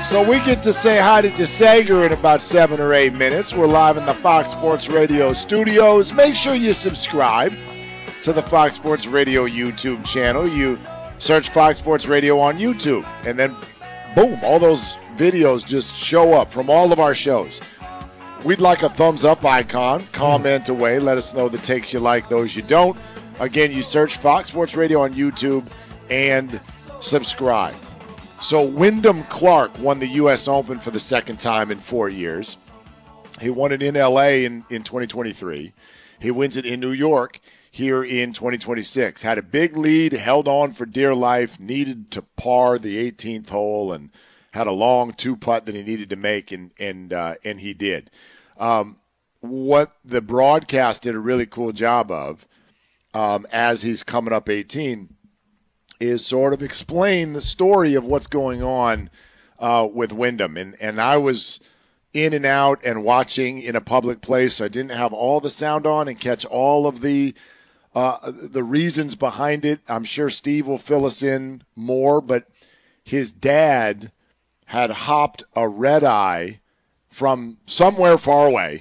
So we get to say hi to DeSager in about 7 or 8 minutes. We're live in the Fox Sports Radio studios. Make sure you subscribe to the Fox Sports Radio YouTube channel. You search Fox Sports Radio on YouTube, and then boom, all those videos just show up from all of our shows. We'd like a thumbs up icon. Comment away. Let us know the takes you like, those you don't. Again, you search Fox Sports Radio on YouTube and subscribe. So Wyndham Clark won the U.S. Open for the second time in 4 years. He won it in L.A. in 2023. He wins it in New York here in 2026. Had a big lead, held on for dear life, needed to par the 18th hole, and had a long two-putt that he needed to make, and he did. What the broadcast did a really cool job of, as he's coming up 18, is sort of explain the story of what's going on with Wyndham. And I was in and out and watching in a public place, so I didn't have all the sound on and catch all of the reasons behind it. I'm sure Steve will fill us in more, but his dad had hopped a red eye from somewhere far away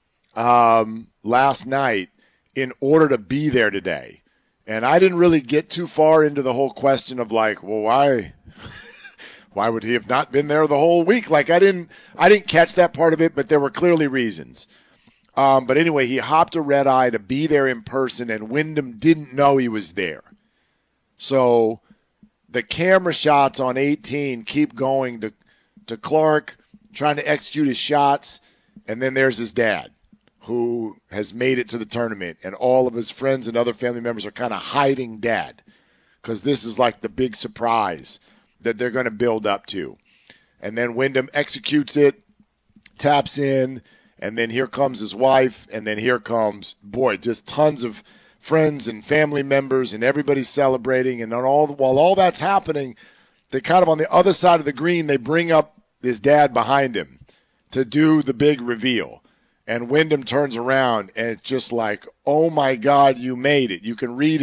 last night in order to be there today. And I didn't really get too far into the whole question of like, well, why would he have not been there the whole week? Like I didn't catch that part of it, but there were clearly reasons. But anyway, he hopped a red eye to be there in person, and Wyndham didn't know he was there. So the camera shots on 18 keep going to Clark, trying to execute his shots, and then there's his dad, who has made it to the tournament, and all of his friends and other family members are kind of hiding dad because this is like the big surprise that they're going to build up to. And then Wyndham executes it, taps in, and then here comes his wife, and then here comes, just tons of friends and family members, and everybody's celebrating. And while all that's happening, they kind of on the other side of the green, they bring up his dad behind him to do the big reveal. And Wyndham turns around, and it's just like, oh, my God, you made it. You can read